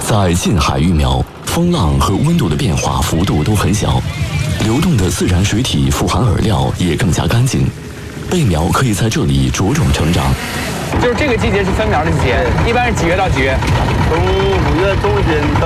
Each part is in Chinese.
在近海育苗，风浪和温度的变化幅度都很小，流动的自然水体富含饵料也更加干净，贝苗可以在这里茁壮成长。 就是这个季节是分苗的季节，一般是几月到几月？ 从5月中旬到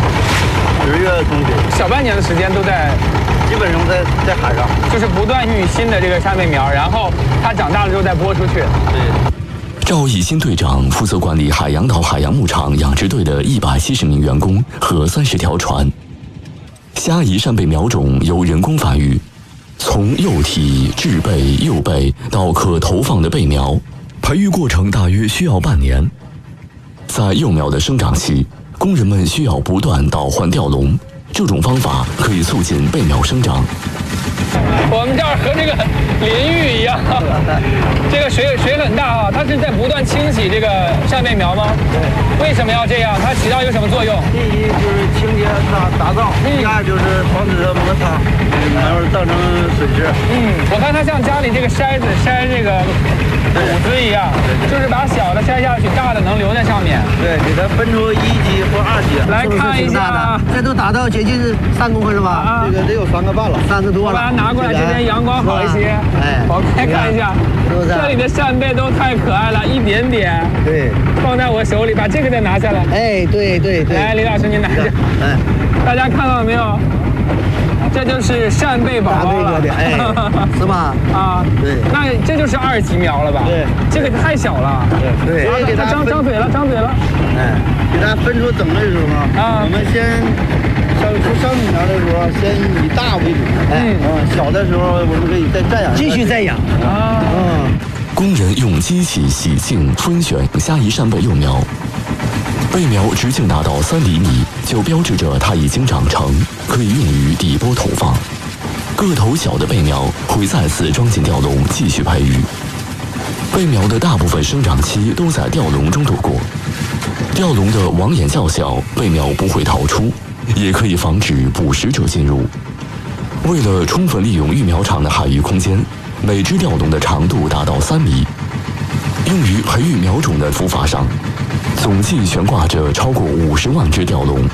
10月中旬， 小半年的时间都在， 基本上在海上， 就是不断育新的这个扇贝苗，然后它长大了之后再播出去。 对。 赵义新队长负责管理海洋岛海洋牧场养殖队的170名员工和30条船。虾夷扇贝苗种由人工繁育，从幼体、稚贝、幼贝到可投放的贝苗，培育过程大约需要半年。在幼苗的生长期，工人们需要不断倒换吊笼，这种方法可以促进贝苗生长。 我们这儿和这个淋浴一样，这个水很大啊，它是在不断清洗这个扇贝苗吗？ 对。 为什么要这样？它起到一个什么作用？ 第一就是清洁它打造，第二就是防止它摩擦，然后造成损失。 我看它像家里这个筛子筛这个谷子一样，就是把小的筛下去，大的能留在上面。 对，给它分出1级或2级。 来看一下， 这都达到接近3公分了吧？ 这个得有3个半了 ，3个多了。 我把它拿过来，这边阳光好一些。 哎， 我们来看一下，这里的扇贝都太可爱了，一点点。 对， 放在我手里，把这个再拿下来。 哎，对。 来，李老师您拿一下。 哎， 大家看到了没有？这就是扇贝宝宝了， 哎，是吧？ 啊， 对。 那这就是2级苗了吧？ 对， 这个太小了。 对。 给它张嘴了。 哎，给它分出种类的时候啊，我们先上育苗的时候，先以大为主。小的时候我们可以再暂养， 继续再养。 工人用机器洗净、分选虾夷扇贝幼苗，贝苗直径达到3厘米，就标志着它已经长成，可以用于底播投放。个头小的贝苗会再次装进吊笼继续培育。贝苗的大部分生长期都在吊笼中度过，吊笼的网眼较小，贝苗不会逃出，也可以防止捕食者进入。为了充分利用育苗场的海域空间，每只吊笼的长度达到3米。用于培育苗种的浮筏上，总计悬挂着超过50万只吊笼。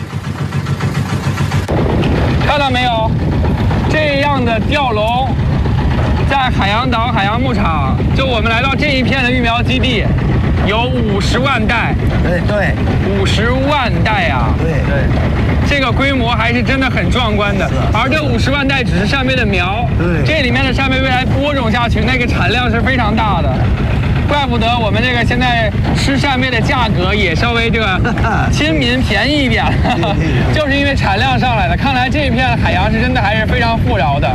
看到没有？这样的吊笼，在海洋岛海洋牧场，就我们来到这一片的育苗基地，有50万袋。 对 ，50万袋啊！ 对， 这个规模还是真的很壮观的。而这50万袋只是扇贝的苗，这里面的扇贝未来播种下去，那个产量是非常大的。怪不得我们这个现在吃扇贝的价格也稍微这个亲民便宜一点，就是因为产量上来了。看来这片海洋是真的还是非常富饶的。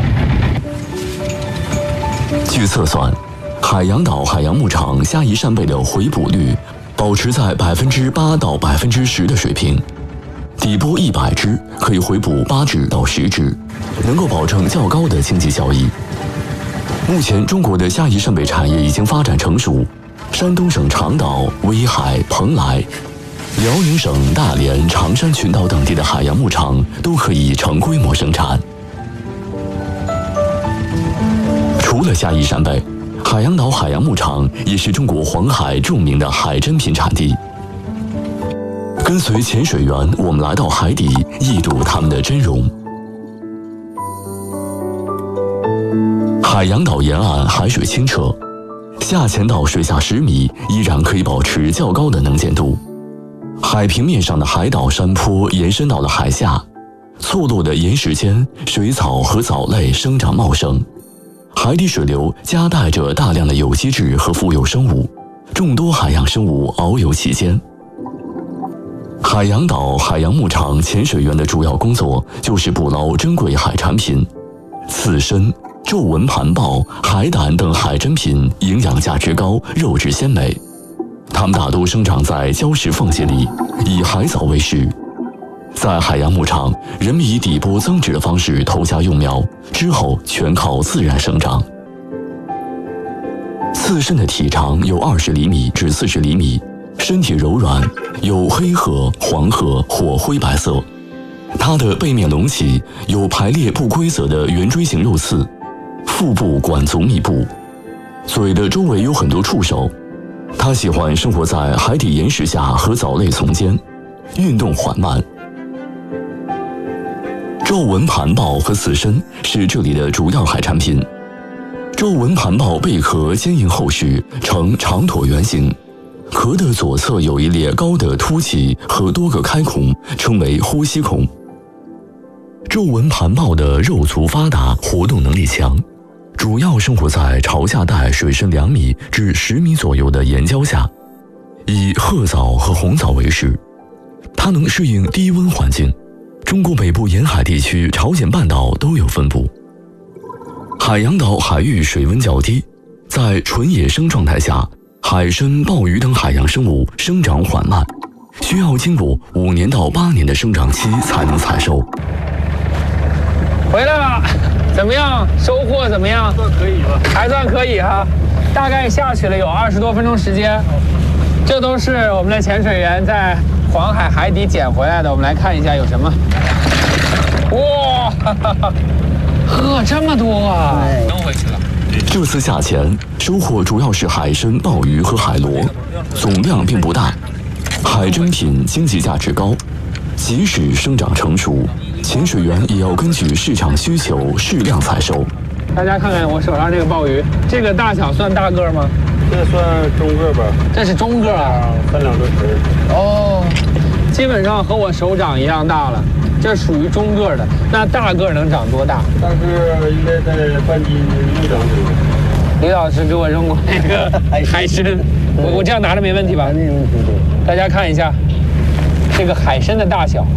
据测算，海洋岛海洋牧场虾夷扇贝的回捕率保持在8%到10%的水平，底播100只可以回捕8只到10只，能够保证较高的经济效益。目前，中国的虾夷扇贝产业已经发展成熟，山东省长岛、威海、蓬莱、辽宁省大连、长山群岛等地的海洋牧场都可以成规模生产。除了虾夷扇贝，海洋岛海洋牧场也是中国黄海著名的海珍品产地。跟随潜水员，我们来到海底，一睹它们的真容。海洋岛沿岸海水清澈，下潜到水下10米，依然可以保持较高的能见度。海平面上的海岛山坡延伸到了海下，错落的岩石间，水草和藻类生长茂盛。海底水流夹带着大量的有机质和浮游生物，众多海洋生物遨游其间。海洋岛海洋牧场潜水员的主要工作就是捕捞珍贵海产品，刺身、皱纹盘鲍、海胆等海珍品营养价值高，肉质鲜美。它们大多生长在礁石缝隙里，以海藻为食。在海洋牧场，人们以底播增殖的方式投下幼苗，之后全靠自然生长。刺身的体长有20厘米至40厘米，身体柔软，有黑褐、黄褐或灰白色。它的背面隆起，有排列不规则的圆锥形肉刺，腹部管足密布，嘴的周围有很多触手。它喜欢生活在海底岩石下和藻类丛间， 运动缓慢。皱纹盘鲍和刺身是这里的主要海产品。皱纹盘鲍贝壳坚硬厚实，呈长椭圆形，壳的左侧有一列高的凸起和多个开孔，称为呼吸孔。皱纹盘鲍的肉足发达，活动能力强，主要生活在潮下带水深2米至10米左右的岩礁下，以褐藻和红藻为食。它能适应低温环境，中国北部沿海地区、朝鲜半岛都有分布。海洋岛海域水温较低，在纯野生状态下，海参、鲍鱼等海洋生物生长缓慢，需要经过5年到8年的生长期才能采收。 回来了，怎么样？收获怎么样？ 算可以吧？ 还算可以哈，大概下去了有20多分钟时间。这都是我们的潜水员在黄海海底捡回来的，我们来看一下有什么。哇，呵，这么多啊！扔回去了。 这次下潜收获主要是海参、鲍鱼和海螺，总量并不大。海珍品经济价值高，即使生长成熟，潜水员也要根据市场需求适量采收。 大家看看我手上这个鲍鱼，这个大小算大个吗？ 这算中个吧。 这是中个啊 ，3两多斤。 哦，基本上和我手掌一样大了，这属于中个的。那大个能长多大？ 但是应该在半斤6两左右。 李老师给我扔过那个海参，我这样拿着没问题吧？ 没问题。 大家看一下这个海参的大小。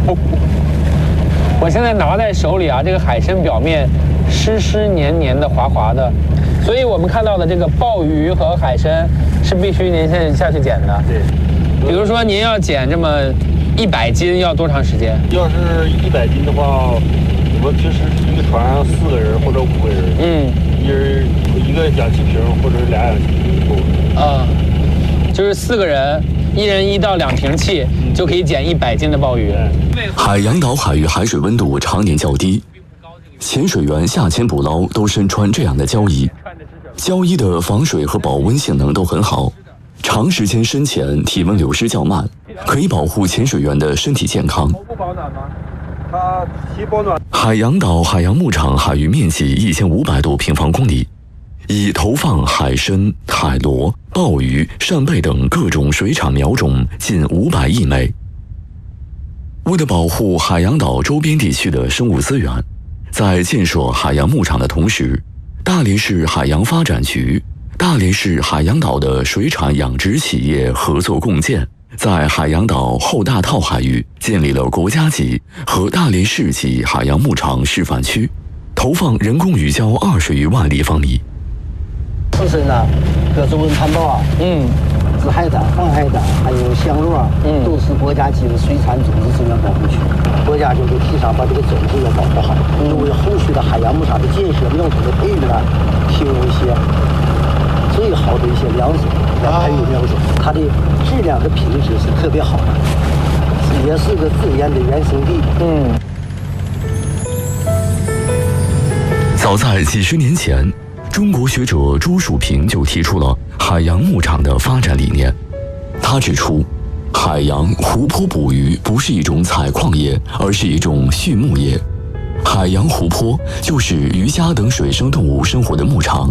我现在拿在手里啊，这个海参表面湿湿黏黏的、滑滑的，所以我们看到的这个鲍鱼和海参是必须您先下去捡的。 对。 比如说您要捡这么100斤，要多长时间？ 要是100斤的话，我们平时一个船上4个人或者5个人，一人1个氧气瓶或者2氧气瓶够。 啊，就是4个人，1人1到2瓶气，就可以捡100斤的鲍鱼。 海洋岛海域海水温度常年较低，潜水员下潜捕捞都身穿这样的胶衣，胶衣的防水和保温性能都很好，长时间深潜体温流失较慢，可以保护潜水员的身体健康。 不保暖吗？ 它提保暖。 海洋岛海洋牧场海域面积1500多平方公里，以投放海参、海螺、鲍鱼、扇贝等各种水产苗种近500亿枚。为了保护海洋岛周边地区的生物资源，在建设海洋牧场的同时，大连市海洋发展局、大连市海洋岛的水产养殖企业合作共建，在海洋岛后大套海域建立了国家级和大连市级海洋牧场示范区，投放人工鱼礁20余万立方米。 刺身呢，各种盘鲍啊，紫海胆、黄海胆，还有香螺啊，都是国家级的水产种子资源保护区。国家就是提倡把这个种子要保护好，为后续的海洋牧场的建设、苗种的培育呢，提供一些最好的一些粮食来培育苗种，它的质量和品质是特别好的，也是个自然的原生地。 早在几十年前，中国学者朱树平就提出了海洋牧场的发展理念。他指出，海洋湖泊捕鱼不是一种采矿业，而是一种畜牧业。海洋湖泊就是鱼虾等水生动物生活的牧场。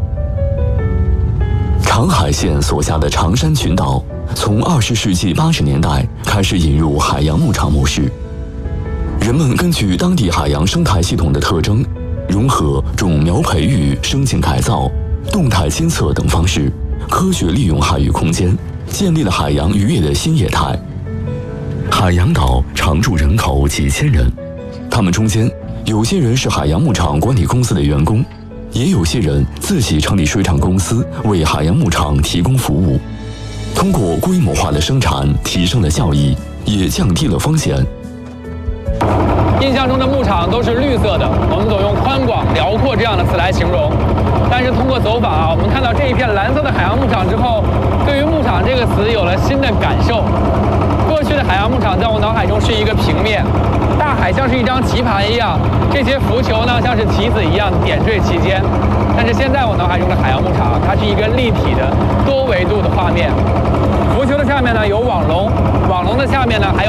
长海县所辖的长山群岛，从20世纪80年代开始引入海洋牧场模式。人们根据当地海洋生态系统的特征，融合种苗培育、生境改造、动态监测等方式，科学利用海域空间，建立了海洋渔业的新业态。海洋岛常住人口几千人，他们中间有些人是海洋牧场管理公司的员工，也有些人自己成立水产公司，为海洋牧场提供服务。通过规模化的生产，提升了效益，也降低了风险。 印象中的牧场都是绿色的，我们总用宽广、辽阔这样的词来形容。但是通过走访我们看到这一片蓝色的海洋牧场之后，对于牧场这个词有了新的感受。过去的海洋牧场在我脑海中是一个平面，大海像是一张棋盘一样，这些浮球呢像是棋子一样点缀其间。但是现在我脑海中的海洋牧场，它是一个立体的、多维度的画面。 浮球的下面呢有网笼，网笼的下面呢还有